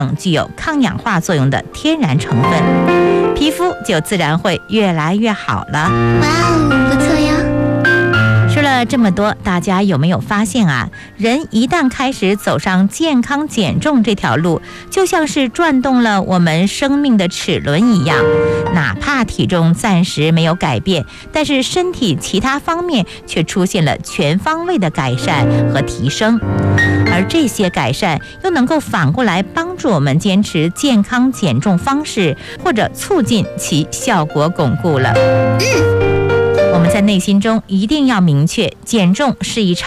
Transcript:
具有抗氧化作用的天然成分，皮肤就自然会越来越好了。 哇哦，不错哟。 说了这么多，大家有没有发现啊？人一旦开始走上健康减重这条路，就像是转动了我们生命的齿轮一样，哪怕体重暂时没有改变，但是身体其他方面却出现了全方位的改善和提升，而这些改善又能够反过来帮助我们坚持健康减重方式，或者促进其效果巩固了。我们在内心中一定要明确，减重是一场